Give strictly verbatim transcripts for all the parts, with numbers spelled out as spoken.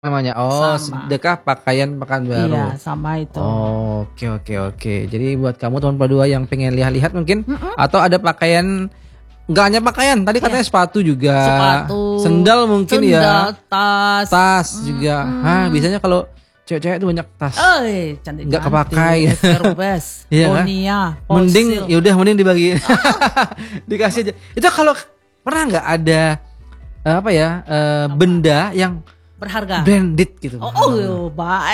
Namanya, oh Sama. sedekah pakaian Pekanbaru. Iya, sama itu. Oh, oke oke oke. Jadi buat kamu tahun dua yang pengen lihat-lihat mungkin Mhm. atau ada pakaian nggak hanya pakaian, tadi katanya Iya. sepatu juga, Sepatu, sendal mungkin sendal, ya, tas, tas juga. Hah, mhm. biasanya kalau cewek-cewek tuh banyak tas. Oi, cantik-cantik. Nggak kepakai. Everbest, Iya kan? Bonia, Mending Fossil. ya udah mending dibagi. Dikasih aja. Itu kalau pernah nggak ada eh, apa ya eh, benda yang Berharga. branded gitu? Oh, oh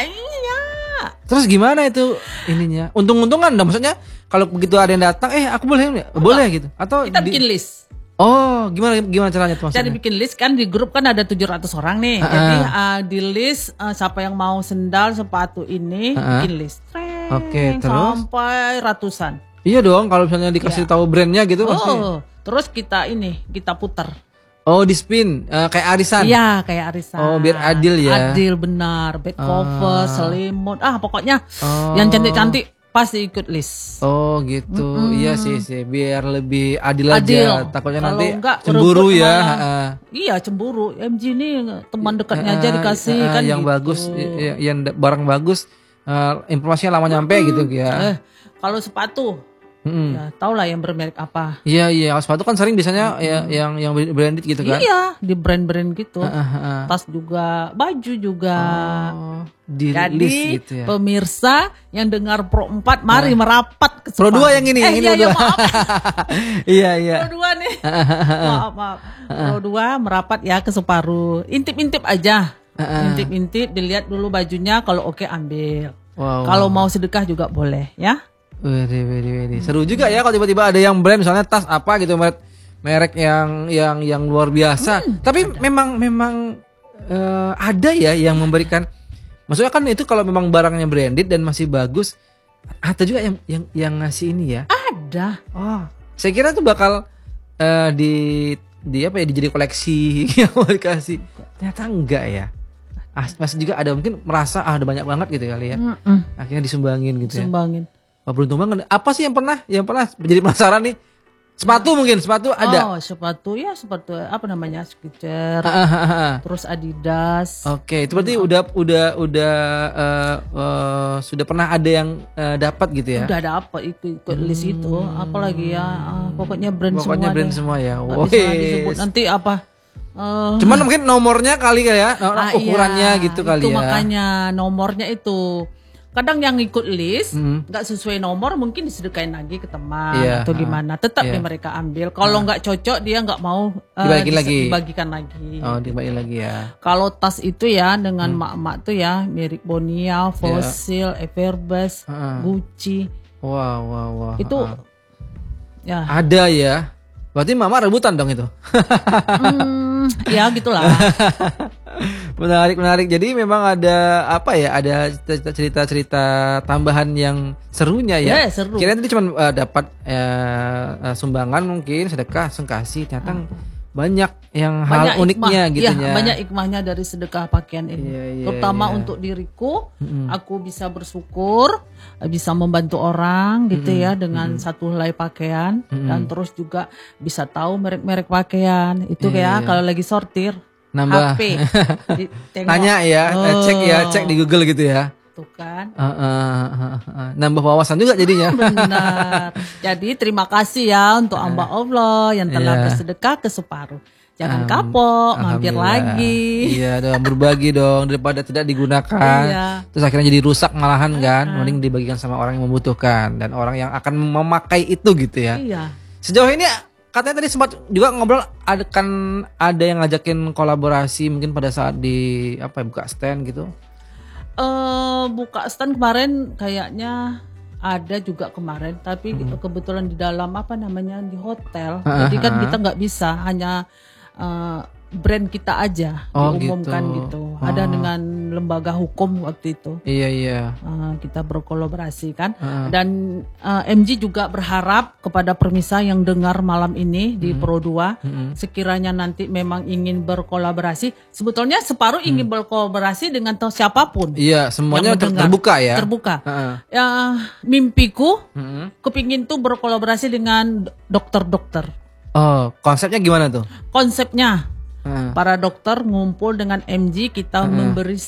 banyak. Terus gimana itu ininya? Untung-untungan dong, maksudnya kalau begitu ada yang datang, eh aku boleh nggak? Boleh gitu? Atau Kita di- bikin list. Oh, gimana gimana caranya tuh Jadi maksudnya? bikin list kan di grup kan ada tujuh ratus orang nih. Ha-ha. Jadi uh, di list uh, siapa yang mau sendal sepatu ini Ha-ha. bikin list. Treng, Oke, terus? sampai ratusan. Iya dong, kalau misalnya dikasih Iya. tahu brandnya gitu pasti. Oh, terus kita ini kita putar. Oh, di spin eh, kayak arisan. Iya, kayak arisan. Oh, biar adil ya. Adil benar, bed cover, Ah. selimut. Ah, pokoknya Oh. yang cantik-cantik pasti ikut list. Oh gitu, iya sih sih, biar lebih adil, Adil. aja. Takutnya Kalau nanti enggak, cemburu berebut ya. malah. ha-ha. Iya, cemburu. M G ini teman dekatnya aja Eh, dikasih eh, kan yang gitu. bagus, i- i- yang da- barang bagus, eh, informasinya lama nyampe gitu Eh, ya. kalau sepatu, Mm-mm. ya tau lah yang bermerek apa. Iya iya, kalau sepatu kan sering biasanya ya, yang yang branded gitu kan. Iya, di brand-brand gitu. Ah, ah, ah. Tas juga, baju juga. Oh, di Jadi list gitu ya. pemirsa yang dengar Pro empat mari merapat ke Pro Sepang. dua yang ini, eh, yang ini iya, Pro iya, dua. maaf. Iya iya. Pro dua nih. maaf, maaf. Pro dua merapat ya ke Separuh. Intip-intip aja. Ah, ah. Intip-intip, dilihat dulu bajunya, kalau oke ambil. Wow. Kalau mau sedekah juga boleh ya. Wede, wede, wede. Seru juga ya kalau tiba-tiba ada yang brand misalnya tas apa gitu, merek merek yang yang yang luar biasa. Hmm, Tapi memang memang eh, ada ya yang memberikan. Maksudnya kan itu kalau memang barangnya branded dan masih bagus, ada juga yang yang yang ngasih ini ya. Ada. Oh, saya kira tuh bakal eh, di di apa ya dijadi koleksi yang mau dikasih. Ternyata enggak ya. Ah, masih juga ada mungkin merasa ah ada banyak banget gitu kali ya. Mm-mm. Akhirnya disumbangin gitu ya. Sumbangin. Wah, beruntung banget. Apa sih yang pernah yang pernah menjadi penasaran nih? Sepatu mungkin, sepatu ada. Oh, sepatu ya, sepatu apa namanya? Skechers. Ah, ah, ah, ah. Terus Adidas. Oke, itu berarti udah udah udah eh, eh, sudah pernah ada yang eh, dapat gitu ya? Udah ada apa ikut, ikut list itu, apalagi ya, ah, pokoknya brand Pokoknya semua. brand deh. semua ya. Nggak bisa Wih. disebut nanti apa. eh, Cuman mungkin nomornya kali ya, ah, ukurannya iya, gitu kali itu ya. makanya nomornya itu. Kadang yang ikut list Mhm. nggak sesuai nomor mungkin disedekain lagi ke teman Iya, atau ah, gimana. Tetap iya. nih mereka ambil. Kalau nggak cocok dia nggak mau eh, Dibagiin dis- lagi. dibagikan lagi. Oh, dibagi lagi ya. Kalau tas itu ya dengan Hmm. mak-mak tuh ya mirip Bonia, Fossil, Everbest, Ah. Gucci. Wah, wah, wah. Itu ah. ya Ada ya. Berarti mama rebutan dong itu. hmm, ya gitulah. Menarik, menarik. Jadi memang ada apa ya? Ada cerita-cerita tambahan yang serunya ya. Ya, seru. Kirain tadi cuma eh, dapat eh, eh, sumbangan mungkin sedekah, langsung kasih. Ternyata banyak yang hal uniknya hikmah. gitu Ya, ya. banyak hikmahnya dari sedekah pakaian ini. Iya, iya, Terutama iya. untuk diriku, Mm-mm. aku bisa bersyukur, bisa membantu orang gitu ya dengan satu helai pakaian dan terus juga bisa tahu merek-merek pakaian. Itu Iya, kayak kalau lagi sortir Nambah. H P di- tengok. Tanya ya, eh, cek ya, Oh, cek di Google gitu ya. tuh kan. Eh, eh, eh, eh. Nambah wawasan juga jadinya. Benar. Jadi terima kasih ya untuk hamba Allah yang telah Iya. bersedekah ke Separuh. Jangan Am- kapok, mampir Alhamdulillah. lagi. Iya dong, berbagi dong daripada tidak digunakan. Iya. Terus akhirnya jadi rusak malahan kan. Mending dibagikan sama orang yang membutuhkan dan orang yang akan memakai itu gitu ya. Iya. Sejauh ini katanya tadi sempat juga ngobrol ada kan ada yang ngajakin kolaborasi mungkin pada saat di apa ya, buka stand gitu. Eh buka stand kemarin kayaknya ada juga kemarin, tapi kebetulan di dalam apa namanya di hotel. Ah, Jadi kan ah. kita nggak bisa hanya eh, brand kita aja Oh, diumumkan gitu. gitu. Ada Oh. dengan lembaga hukum waktu itu. Iya iya. Eh, kita berkolaborasi kan. Heeh. Dan eh, M G juga berharap kepada permisa yang dengar malam ini di Pro dua, Mm-mm. sekiranya nanti memang ingin berkolaborasi, sebetulnya Separuh ingin Mm. berkolaborasi dengan to- siapapun. Iya, semuanya yang ter- mendengar. terbuka ya. Terbuka. Heeh. Ya, mimpiku Mm-mm. kepingin tuh berkolaborasi dengan dokter-dokter. Oh, konsepnya gimana tuh? Konsepnya para dokter ngumpul dengan M G, kita memberi